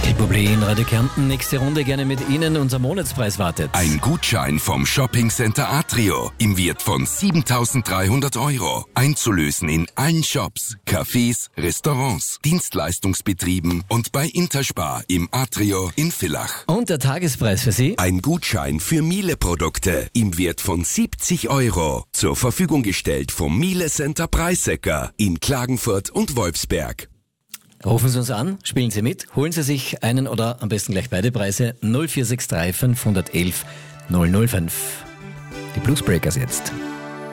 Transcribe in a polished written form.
Michael Bublé in Radio Kärnten. Nächste Runde gerne mit Ihnen. Unser Monatspreis wartet. Ein Gutschein vom Shoppingcenter Atrio im Wert von 7.300 €. Einzulösen in allen Shops, Cafés, Restaurants, Dienstleistungsbetrieben und bei Interspar im Atrio in Villach. Und der Tagespreis für Sie? Ein Gutschein für Miele-Produkte im Wert von 70 €. Zur Verfügung gestellt vom Miele Center Preissecker in Klagenfurt und Wolfsberg. Rufen Sie uns an, spielen Sie mit, holen Sie sich einen oder am besten gleich beide Preise. 0463 511 005. Die Bluesbreakers jetzt.